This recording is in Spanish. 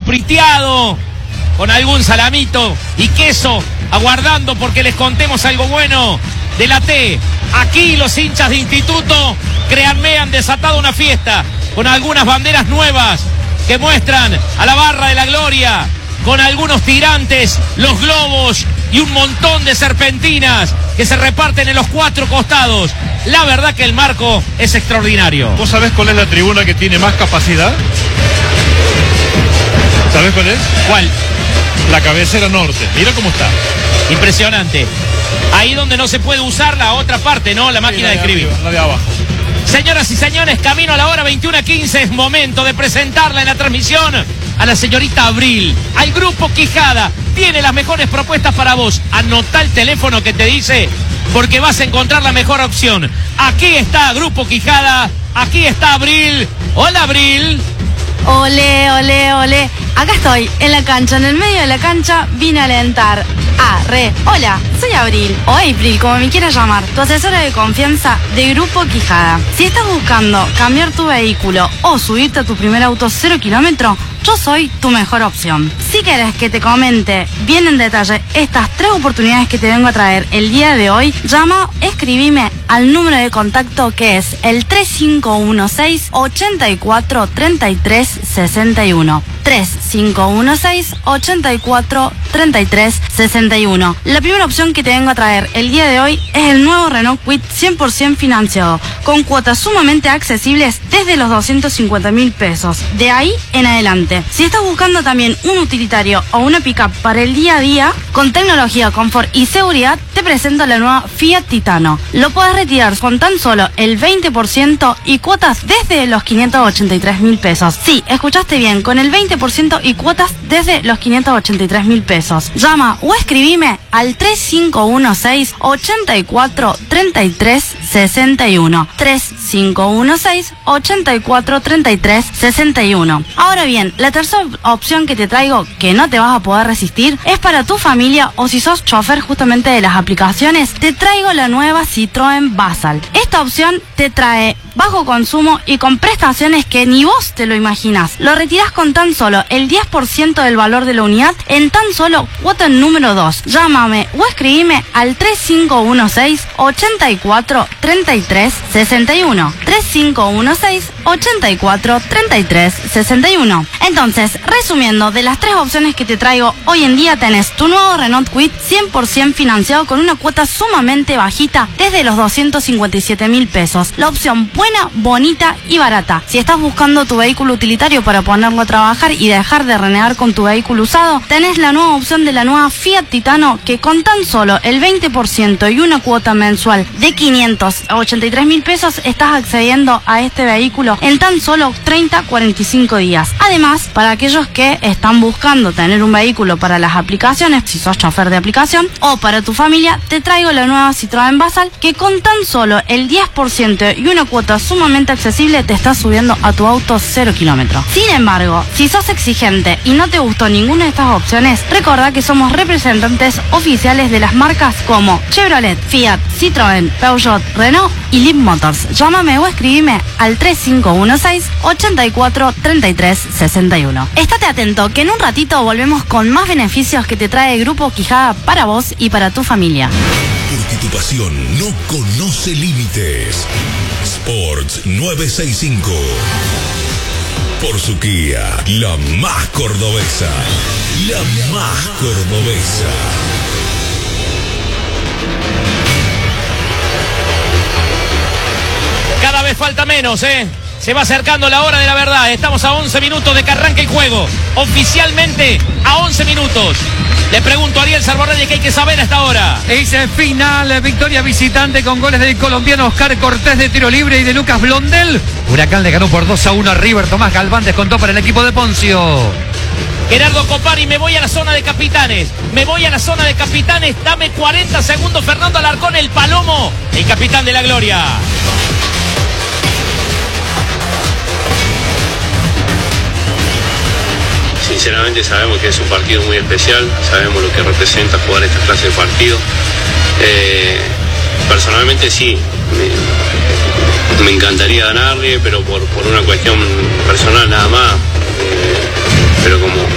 priteado, con algún salamito y queso, aguardando porque les contemos algo bueno de la T. Aquí los hinchas de Instituto, créanme, han desatado una fiesta con algunas banderas nuevas que muestran a la barra de la gloria, con algunos tirantes, los globos y un montón de serpentinas que se reparten en los 4 costados. La verdad que el marco es extraordinario. ¿Vos sabés cuál es la tribuna que tiene más capacidad? ¿Sabés cuál es? ¿Cuál? La cabecera norte. Mira cómo está. Impresionante. Ahí donde no se puede usar la otra parte, ¿no? La máquina de escribir. Arriba, la de abajo. Señoras y señores, camino a la hora 21:15. Es momento de presentarla en la transmisión a la señorita Abril, al Grupo Quijada. Tiene las mejores propuestas para vos. Anotá el teléfono que te dice, porque vas a encontrar la mejor opción. Aquí está Grupo Quijada, aquí está Abril. Hola, Abril. Ole, ole, ole. Acá estoy, en la cancha, en el medio de la cancha, vine a alentar. Hola, soy Abril, o April, como me quieras llamar, tu asesora de confianza de Grupo Quijada. Si estás buscando cambiar tu vehículo o subirte a tu primer auto 0 kilómetros, yo soy tu mejor opción. Si querés que te comente bien en detalle estas 3 oportunidades que te vengo a traer el día de hoy, llama, escribime al número de contacto que es el 3516 84 33 61. 3516 84 33 61. La primera opción que te vengo a traer el día de hoy es el nuevo Renault Kwid 100% financiado, con cuotas sumamente accesibles desde los 250.000 pesos. De ahí en adelante. Si estás buscando también un utilitario o una pickup para el día a día, con tecnología, confort y seguridad, te presento la nueva Fiat Titano. Lo puedes retirar con tan solo el 20% y cuotas desde los 583.000 pesos. Sí, escuchaste bien, con el 20% y cuotas desde los 583.000 pesos. Llama o escribime al 3516 84 33 61. 3516 84 33 61. Ahora bien, la tercera opción que te traigo, que no te vas a poder resistir, es para tu familia o si sos chofer justamente de las aplicaciones, te traigo la nueva Citroën Basal. Esta opción te trae bajo consumo y con prestaciones que ni vos te lo imaginás. Lo retirás con tan solo el 10% del valor de la unidad en tan solo cuota número 2. Llámame o escribime al 3516 84 33 61. 3516 84 33 61. Entonces, resumiendo, de las 3 opciones que te traigo hoy en día tenés tu nuevo Renault Kwid 100% financiado con una cuota sumamente bajita desde los 257.000 pesos. La opción buena, bonita y barata. Si estás buscando tu vehículo utilitario para ponerlo a trabajar y dejar de renegar con tu vehículo usado, tenés la nueva opción de la nueva Fiat Titano, que con tan solo el 20% y una cuota mensual de 583.000 pesos estás accediendo a este vehículo en tan solo 30-45 días. Además, para aquellos que están buscando tener un vehículo para las aplicaciones, si sos chofer de aplicación, o para tu familia, te traigo la nueva Citroën Basal, que con tan solo el 10% y una cuota sumamente accesible te está subiendo a tu auto 0 kilómetros. Sin embargo, si sos exigente y no te gustó ninguna de estas opciones, recordá que somos representantes oficiales de las marcas como Chevrolet, Fiat, Citroën, Peugeot, Renault y Leap Motors. Llámame o escribime al 3516 84 33 61. Estate atento que en un ratito volvemos con más beneficios que te trae Grupo Quijada para vos y para tu familia. Porque tu pasión no conoce límites. Sports 965. Por su Kia, la más cordobesa. La más cordobesa. Cada vez falta menos, Se va acercando la hora de la verdad. Estamos a 11 minutos de que arranque el juego. Oficialmente a 11 minutos. Le pregunto a Ariel Sarborrelli qué hay que saber hasta ahora. Es final, victoria visitante con goles del colombiano Oscar Cortés de tiro libre y de Lucas Blondel. Huracán le ganó por 2-1 a River. Tomás Galván descontó para el equipo de Poncio. Gerardo Copari, me voy a la zona de capitanes. Dame 40 segundos. Fernando Alarcón, el Palomo, el capitán de la gloria. Sinceramente sabemos que es un partido muy especial, sabemos lo que representa jugar esta clase de partido. Personalmente sí, me encantaría ganarle, pero por una cuestión personal nada más. Pero como